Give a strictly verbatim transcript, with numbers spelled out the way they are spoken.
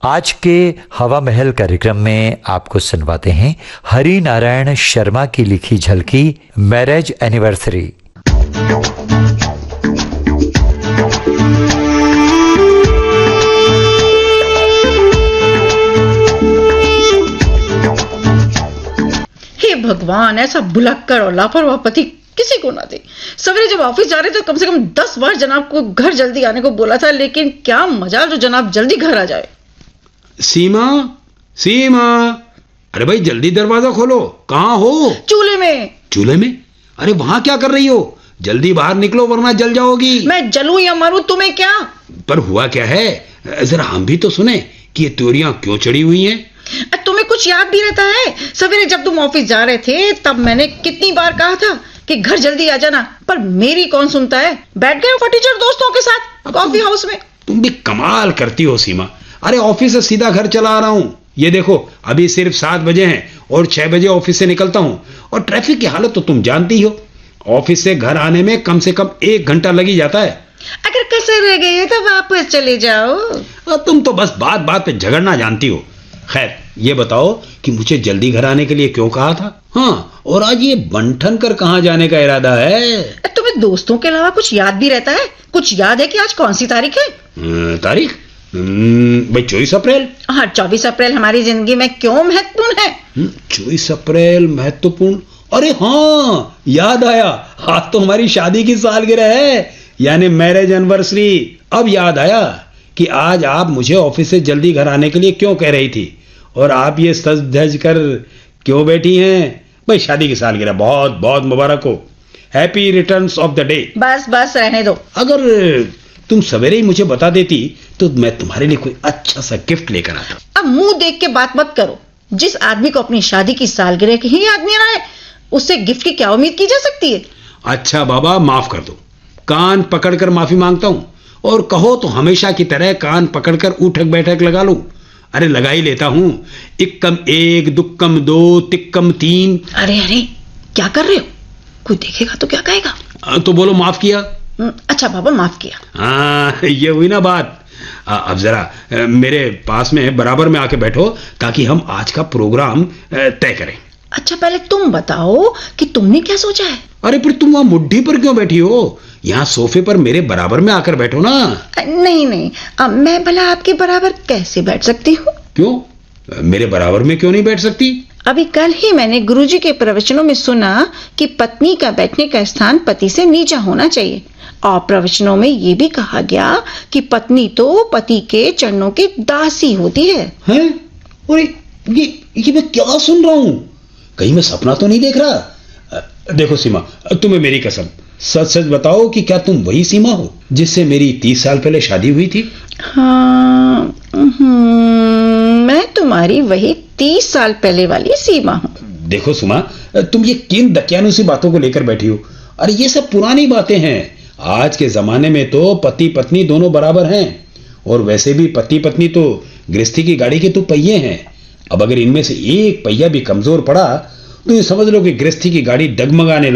आज के हवा महल कार्यक्रम में आपको सुनवाते हैं हरि नारायण शर्मा की लिखी झलकी मैरिज एनिवर्सरी। हे भगवान, ऐसा भुलक्कड़ और लापरवाह पति किसी को ना दे। सवेरे जब ऑफिस जा रहे थे तो कम से कम दस बार जनाब को घर जल्दी आने को बोला था, लेकिन क्या मजाल जो जनाब जल्दी घर आ जाए। सीमा, सीमा, अरे भाई जल्दी दरवाजा खोलो। कहाँ हो? चूल्हे में। चूल्हे में? अरे वहां क्या कर रही हो? जल्दी बाहर निकलो वरना जल जाओगी। मैं जलूं या मरूं तुम्हें क्या? पर हुआ क्या है, जरा हम भी तो सुने कि ये त्योरियां क्यों चढ़ी हुई हैं। तुम्हें कुछ याद भी रहता है? सवेरे जब तुम ऑफिस जा रहे थे तब मैंने कितनी बार कहा था कि घर जल्दी आ जाना, पर मेरी कौन सुनता है। बैठ गए फटीचर दोस्तों के साथ कॉफी हाउस में। तुम भी कमाल करती हो सीमा। अरे ऑफिस से सीधा घर चला आ रहा हूं। ये देखो अभी सिर्फ सात बजे हैं और छह बजे ऑफिस से निकलता हूं, और ट्रैफिक की हालत तो तुम जानती हो। ऑफिस से घर आने में कम से कम एक घंटा लग ही जाता है। अगर कैसे रह गए तो वापस चले जाओ। तुम तो बस बात बात पे झगड़ना जानती हो। खैर ये बताओ कि मुझे जल्दी घर आने के लिए क्यों कहा था? हाँ, और आज ये बंठन कर कहाँ जाने का इरादा है? तुम्हें दोस्तों के अलावा कुछ याद भी रहता है? कुछ याद है कि आज कौन सी तारीख है? तारीख भाई चौबीस अप्रैल। हाँ, चौबीस अप्रैल हमारी जिंदगी में क्यों महत्वपूर्ण है? चौबीस अप्रैल महत्वपूर्ण? अरे हाँ, याद आया, आज तो हमारी शादी की सालगिरह है, यानी मैरिज एनिवर्सरी। अब याद आया कि आज आप मुझे ऑफिस से जल्दी घर आने के लिए क्यों कह रही थी, और आप ये सज धज कर क्यों बैठी हैं। भाई शादी की सालगिरह बहुत बहुत मुबारक हो। Happy returns of the day. बस बस रहने दो। अगर तुम सवेरे ही मुझे बता देती तो मैं तुम्हारे लिए कोई अच्छा सा गिफ्ट लेकर आता। अब मुंह देख के बात मत करो। जिस आदमी को अपनी शादी की सालगिरह की ही याद नहीं आ रहा है, उससे गिफ्ट की क्या उम्मीद की जा सकती है? अच्छा बाबा माफ कर दो, कान पकड़कर माफी मांगता हूं, और कहो तो हमेशा की तरह कान पकड़कर उठक बैठक लगा लूं। अरे लगा ही लेता हूं। इक्कम एक, दुक्कम दो, तिक्कम तीन। अरे अरे क्या कर रहे हो? कोई देखेगा तो क्या कहेगा? आ, तो बोलो माफ किया। अच्छा बाबा माफ किया। हाँ ये हुई ना बात। आ, अब जरा मेरे पास में बराबर में आके बैठो ताकि हम आज का प्रोग्राम तय करें। अच्छा पहले तुम बताओ कि तुमने क्या सोचा है? अरे फिर तुम वहां मुड्ढी पर क्यों बैठी हो? यहाँ सोफे पर मेरे बराबर में आकर बैठो ना। नहीं नहीं, अब मैं भला आपके बराबर कैसे बैठ सकती हूँ? क्यों, मेरे बराबर में क्यों नहीं बैठ सकती? अभी कल ही मैंने गुरुजी के प्रवचनों में सुना कि पत्नी का बैठने का स्थान पति से नीचा होना चाहिए, और प्रवचनों में ये भी कहा गया कि पत्नी तो पति के चरणों की दासी होती है। हैं? अरे ये ये मैं क्या सुन रहा हूँ? कहीं मैं सपना तो नहीं देख रहा? देखो सीमा, तुम्हें मेरी कसम, सच सच बताओ कि क्या तुम वही सीमा हो जिससे मेरी तीस साल पहले शादी हुई थी? हाँ, मैं तुम्हारी वही तीस साल पहले वाली सीमा हूँ। देखो सुमा, तुम ये किन दकियानुसी बातों को लेकर बैठी हो? अरे ये सब पुरानी बातें हैं। आज के जमाने में तो पति पत्नी दोनों बराबर हैं, और वैसे भी पति पत्नी तो गृहस्थी की गाड़ी के तो पहिए हैं। अब अगर इनमें से एक पहिया भी कमजोर पड़ा तो ये समझ लो कि गृहस्थी की गाड़ी डगमगाने